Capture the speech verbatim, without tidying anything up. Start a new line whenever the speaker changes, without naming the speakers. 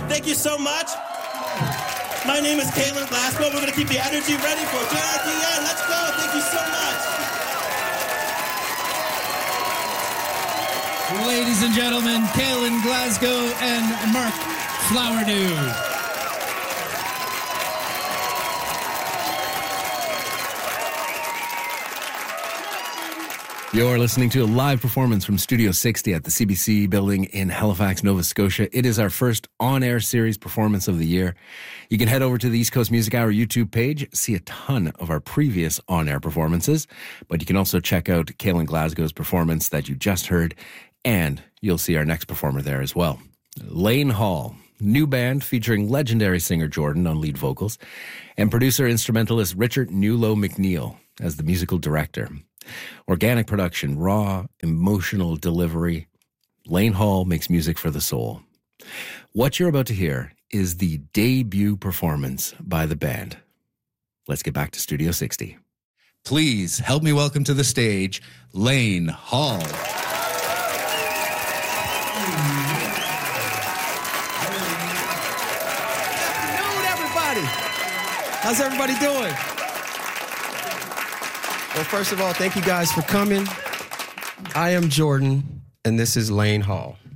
Thank you so much. My name is Caitlin Glasgow. We're going to keep the energy ready for J R D N. Let's go. Thank you so much.
Ladies and gentlemen, Caitlin Glasgow and Mark Flowerdew.
You're listening to a live performance from Studio sixty at the C B C building in Halifax, Nova Scotia. It is our first on-air series performance of the year. You can head over to the East Coast Music Hour YouTube page, see a ton of our previous on-air performances, but you can also check out Caitlin Glasgow's performance that you just heard, and you'll see our next performer there as well. Lane Hall, new band featuring legendary singer Jordan on lead vocals, and producer-instrumentalist Richard Newlow McNeil as the musical director. Organic production, raw, emotional delivery. Lane Hall makes music for the soul. What you're about to hear is the debut performance by the band. Let's get back to Studio sixty.
Please help me welcome to the stage, Lane Hall.
Good afternoon, everybody. How's everybody doing? Well, first of all, thank you guys for coming. I am Jordan, and this is Lane Hall.